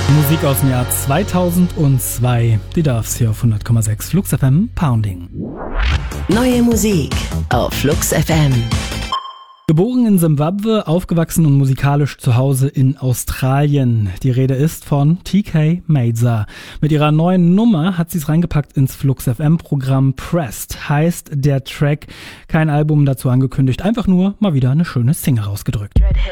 Musik aus dem Jahr 2002. Die darf's hier auf 100,6 Flux FM Pounding. Neue Musik auf Flux FM. Geboren in Simbabwe, aufgewachsen und musikalisch zu Hause in Australien. Die Rede ist von TK Mazer. Mit ihrer neuen Nummer hat sie es reingepackt ins Flux FM Programm Pressed. Heißt der Track, kein Album dazu angekündigt, einfach nur mal wieder eine schöne Single rausgedrückt.